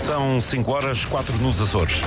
São 5h04 nos Açores.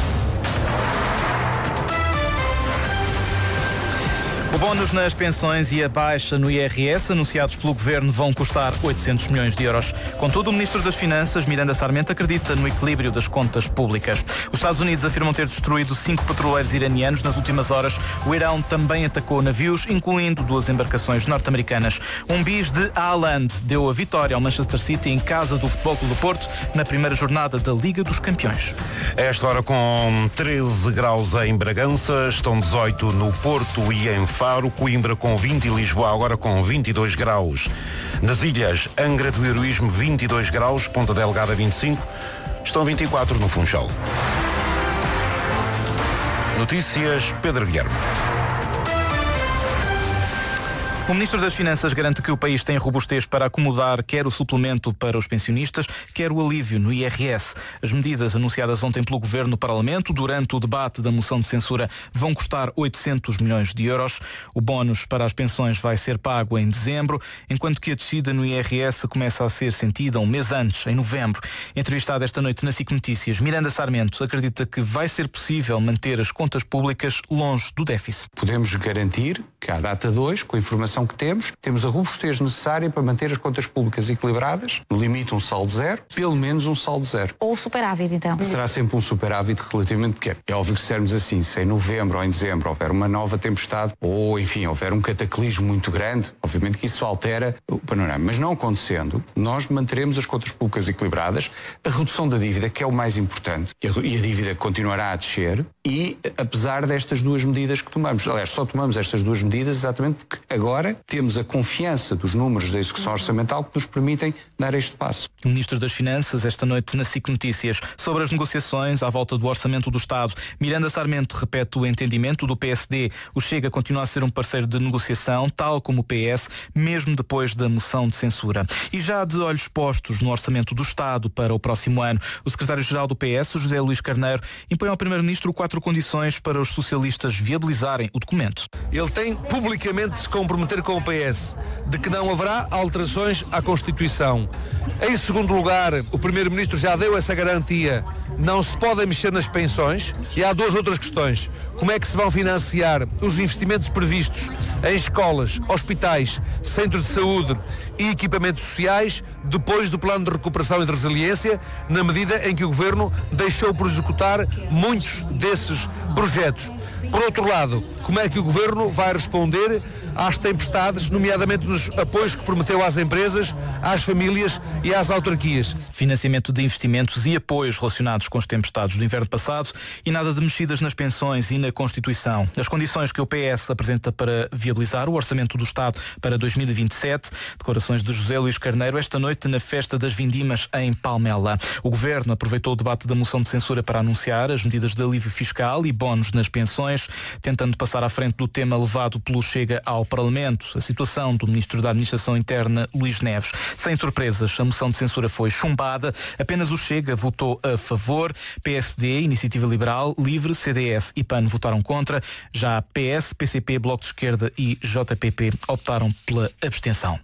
O bónus nas pensões e a baixa no IRS anunciados pelo Governo vão custar 800 milhões de euros. Contudo, o Ministro das Finanças, Miranda Sarmento, acredita no equilíbrio das contas públicas. Os Estados Unidos afirmam ter destruído 5 petroleiros iranianos nas últimas horas. O Irão também atacou navios, incluindo 2 embarcações norte-americanas. Um bis de Haaland deu a vitória ao Manchester City em casa do Futebol Clube do Porto na primeira jornada da Liga dos Campeões. A esta hora com 13 graus em Bragança, estão 18 no Porto e em Faro, Coimbra com 20 e Lisboa agora com 22 graus. Nas ilhas, Angra do Heroísmo 22 graus, Ponta Delgada 25, estão 24 no Funchal. Notícias, Pedro Guilherme. O Ministro das Finanças garante que o país tem robustez para acomodar quer o suplemento para os pensionistas, quer o alívio no IRS. As medidas anunciadas ontem pelo Governo no Parlamento durante o debate da moção de censura vão custar 800 milhões de euros. O bónus para as pensões vai ser pago em dezembro, enquanto que a descida no IRS começa a ser sentida um mês antes, em novembro. Entrevistada esta noite na SIC Notícias, Miranda Sarmento acredita que vai ser possível manter as contas públicas longe do déficit. Podemos garantir que à data 2, com a informação que temos a robustez necessária para manter as contas públicas equilibradas, no limite um saldo zero, pelo menos um saldo zero. Ou superávit, então? Será sempre um superávit relativamente pequeno. É óbvio que se dissermos assim, se em novembro ou em dezembro houver uma nova tempestade, ou enfim, houver um cataclismo muito grande, obviamente que isso altera o panorama. Mas não acontecendo, nós manteremos as contas públicas equilibradas, a redução da dívida, que é o mais importante, e a dívida continuará a descer, e apesar destas duas medidas que tomamos, aliás, só tomamos estas duas medidas exatamente porque agora temos a confiança dos números da execução orçamental que nos permitem dar este passo. O Ministro das Finanças, esta noite na SIC Notícias, sobre as negociações à volta do Orçamento do Estado. Miranda Sarmento repete o entendimento do PSD. O Chega continua a ser um parceiro de negociação, tal como o PS, mesmo depois da moção de censura. E já de olhos postos no Orçamento do Estado para o próximo ano, o Secretário-Geral do PS, José Luís Carneiro, impõe ao Primeiro-Ministro 4 condições para os socialistas viabilizarem o documento. Ele tem publicamente de se comprometer com o PS de que não haverá alterações à Constituição. Em segundo lugar, o Primeiro-Ministro já deu essa garantia. Não se podem mexer nas pensões. E há 2 outras questões. Como é que se vão financiar os investimentos previstos em escolas, hospitais, centros de saúde e equipamentos sociais depois do Plano de Recuperação e de Resiliência, na medida em que o Governo deixou por executar muitos desses projetos. Por outro lado, como é que o Governo vai responder às tempestades, nomeadamente nos apoios que prometeu às empresas, às famílias e às autarquias? Financiamento de investimentos e apoios relacionados com as tempestades do inverno passado e nada de mexidas nas pensões e na Constituição. As condições que o PS apresenta para viabilizar o Orçamento do Estado para 2027, declarações de José Luís Carneiro esta noite na Festa das Vindimas em Palmela. O Governo aproveitou o debate da moção de censura para anunciar as medidas de alívio fiscal e bónus nas pensões, tentando passar à frente do tema levado pelo Chega ao Parlamento, a situação do Ministro da Administração Interna, Luís Neves. Sem surpresas, a moção de censura foi chumbada, apenas o Chega votou a favor, PSD, Iniciativa Liberal, Livre, CDS e PAN votaram contra, já PS, PCP, Bloco de Esquerda e JPP optaram pela abstenção.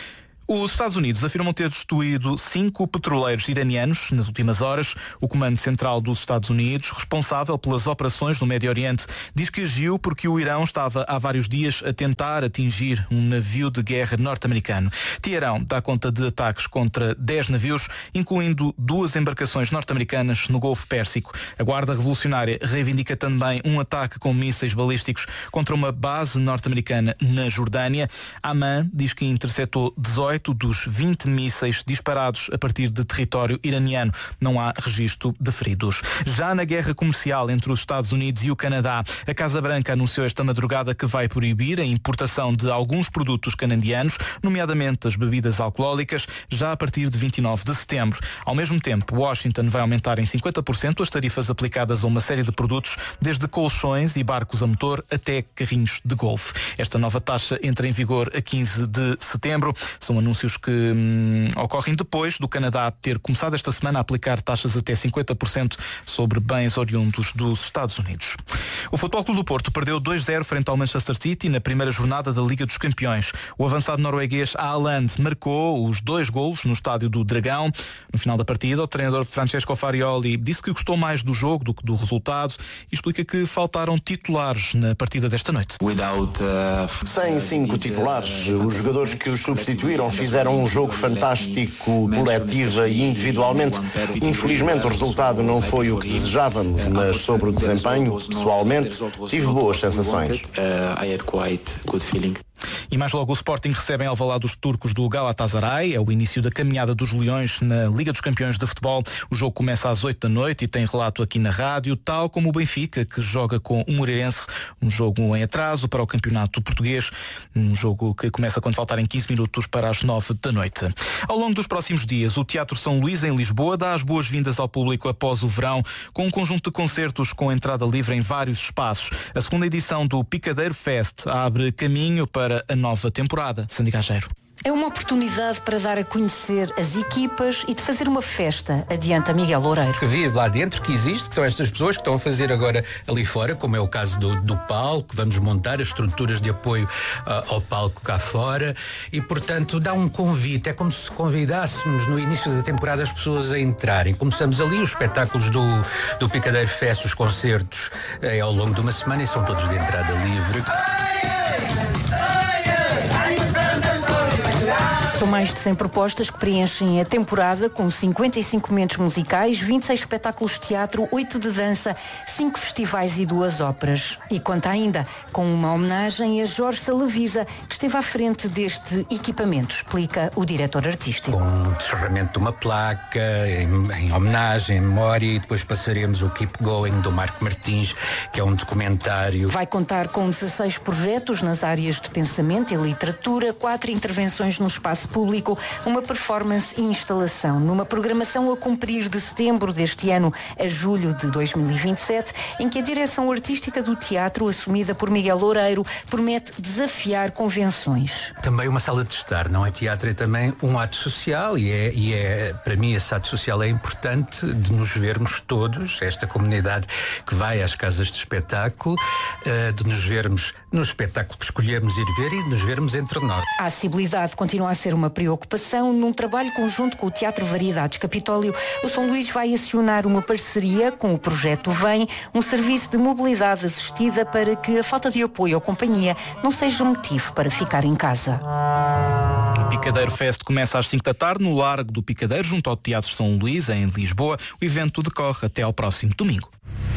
Os Estados Unidos afirmam ter destruído 5 petroleiros iranianos nas últimas horas. O Comando Central dos Estados Unidos, responsável pelas operações no Médio Oriente, diz que agiu porque o Irão estava há vários dias a tentar atingir um navio de guerra norte-americano. Teherão dá conta de ataques contra 10 navios, incluindo 2 embarcações norte-americanas no Golfo Pérsico. A Guarda Revolucionária reivindica também um ataque com mísseis balísticos contra uma base norte-americana na Jordânia. Amman diz que interceptou 18 dos 20 mísseis disparados a partir de território iraniano. Não há registro de feridos. Já na guerra comercial entre os Estados Unidos e o Canadá, a Casa Branca anunciou esta madrugada que vai proibir a importação de alguns produtos canadianos, nomeadamente as bebidas alcoólicas, já a partir de 29 de setembro. Ao mesmo tempo, Washington vai aumentar em 50% as tarifas aplicadas a uma série de produtos, desde colchões e barcos a motor até carrinhos de golfe. Esta nova taxa entra em vigor a 15 de setembro. São anúncios que ocorrem depois do Canadá ter começado esta semana a aplicar taxas até 50% sobre bens oriundos dos Estados Unidos. O Futebol Clube do Porto perdeu 2-0 frente ao Manchester City na primeira jornada da Liga dos Campeões. O avançado norueguês Haaland marcou os 2 golos no estádio do Dragão. No final da partida, o treinador Francesco Farioli disse que gostou mais do jogo do que do resultado e explica que faltaram titulares na partida desta noite. Sem 5 titulares, os jogadores que os substituíram fizeram um jogo fantástico, coletiva e individualmente. Infelizmente o resultado não foi o que desejávamos, mas sobre o desempenho, pessoalmente, tive boas sensações. E mais logo o Sporting recebe em Alvalade os turcos do Galatasaray. É o início da caminhada dos Leões na Liga dos Campeões de Futebol. O jogo começa às 8 da noite e tem relato aqui na rádio, tal como o Benfica, que joga com o Moreirense. Um jogo em atraso para o campeonato português. Um jogo que começa quando faltarem 15 minutos para as 9 da noite. Ao longo dos próximos dias, o Teatro São Luís, em Lisboa, dá as boas-vindas ao público após o verão, com um conjunto de concertos com entrada livre em vários espaços. A segunda edição do Picadeiro Fest abre caminho para a nova temporada. Sandy Gageiro. É uma oportunidade para dar a conhecer as equipas e de fazer uma festa, adianta Miguel Loureiro. Que vive lá dentro, que existe, que são estas pessoas que estão a fazer agora ali fora, como é o caso do palco, vamos montar as estruturas de apoio ao palco cá fora e, portanto, dá um convite. É como se convidássemos no início da temporada as pessoas a entrarem. Começamos ali os espetáculos do Picadeiro Fest, os concertos ao longo de uma semana e são todos de entrada livre. São mais de 100 propostas que preenchem a temporada com 55 momentos musicais, 26 espetáculos de teatro, 8 de dança, 5 festivais e 2 óperas. E conta ainda com uma homenagem a Jorge Salavisa, que esteve à frente deste equipamento, explica o diretor artístico. Com o descerramento de uma placa, em homenagem, em memória, e depois passaremos o Keep Going, do Marco Martins, que é um documentário. Vai contar com 16 projetos nas áreas de pensamento e literatura, 4 intervenções no espaço público, uma performance e instalação, numa programação a cumprir de setembro deste ano a julho de 2027, em que a direção artística do teatro, assumida por Miguel Loureiro, promete desafiar convenções. Também uma sala de estar, não é? Teatro é também um ato social e é para mim esse ato social é importante de nos vermos todos, esta comunidade que vai às casas de espetáculo, de nos vermos no espetáculo que escolhemos ir ver e de nos vermos entre nós. A acessibilidade continua a ser uma preocupação. Num trabalho conjunto com o Teatro Variedades Capitólio, o São Luís vai acionar uma parceria com o projeto VEM, um serviço de mobilidade assistida para que a falta de apoio à companhia não seja motivo para ficar em casa. O Picadeiro Fest começa às 5 da tarde no Largo do Picadeiro, junto ao Teatro São Luís, em Lisboa. O evento decorre até ao próximo domingo.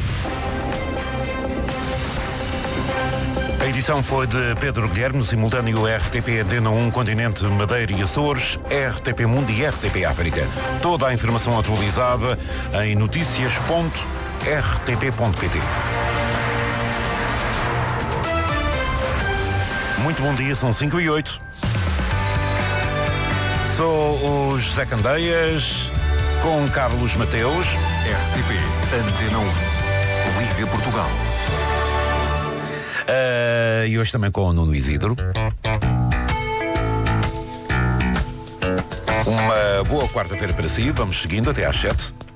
A edição foi de Pedro Guilherme, simultâneo RTP Antena 1, Continente, Madeira e Açores, RTP Mundo e RTP África. Toda a informação atualizada em noticias.rtp.pt. Muito bom dia, são 5:08. Sou o José Candeias, com Carlos Mateus. RTP Antena 1, Liga Portugal. E hoje também com o Nuno Isidro. Uma boa quarta-feira para si. Vamos seguindo até às 7.